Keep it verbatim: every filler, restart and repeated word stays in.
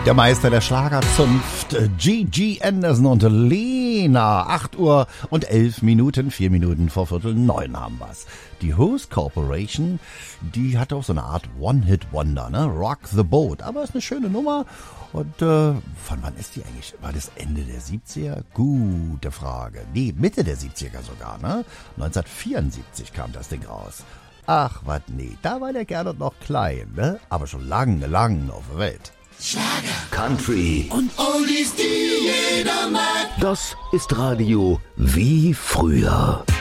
Der Meister der Schlagerzunft, Gigi Anderson und Lena. acht Uhr und elf Minuten, vier Minuten vor Viertel neun haben wir's. Die Host Corporation, die hat auch so eine Art One-Hit-Wonder, ne? Rock the Boat. Aber ist eine schöne Nummer. Und äh, von wann ist die eigentlich? War das Ende der siebziger? Gute Frage. Nee, Mitte der siebziger sogar, ne? neunzehnhundertvierundsiebzig kam das Ding raus. Ach, was nee, da war der Gernot noch klein, ne? Aber schon lange, lange auf der Welt. Schlager, Country und Oldies, die jeder mag. Das ist Radio wie früher.